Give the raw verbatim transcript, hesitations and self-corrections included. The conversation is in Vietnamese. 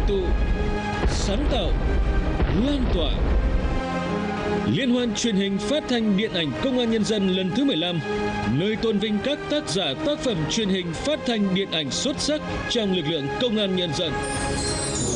tụ, sáng tạo, lan tỏa. Liên hoan truyền hình phát thanh điện ảnh Công an Nhân dân lần thứ mười lăm, nơi tôn vinh các tác giả tác phẩm truyền hình phát thanh điện ảnh xuất sắc trong lực lượng Công an Nhân dân.